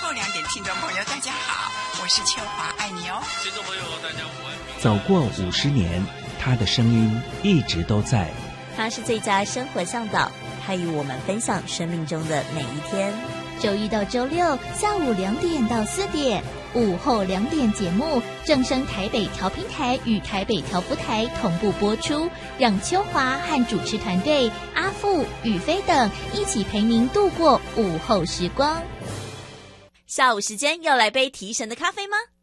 后2点，听众朋友大家好，我是秋华，爱你哦。 听众朋友大家午安。 走过50年，他的声音一直都在。 他是最佳生活向导，他与我们分享生命中的每一天。 周一到周六下午2点到4点，午后2点节目正声台北调频台与台北调布台同步播出，让秋华和主持团队阿富、宇飞等一起陪您度过午后时光。 下午时间要来杯提神的咖啡吗？